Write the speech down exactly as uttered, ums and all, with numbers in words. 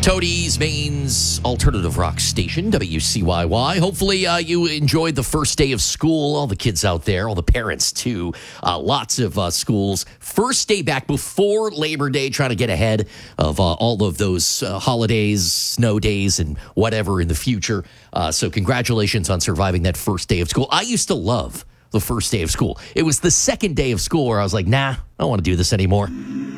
Toadies, Maine's alternative rock station, W C Y Y. Hopefully uh, you enjoyed the first day of school. All the kids out there, all the parents too. Uh, lots of uh, schools. First day back before Labor Day, trying to get ahead of uh, all of those uh, holidays, snow days, and whatever in the future. Uh, so congratulations on surviving that first day of school. I used to love the first day of school. It was the second day of school where I was like, nah, I don't want to do this anymore.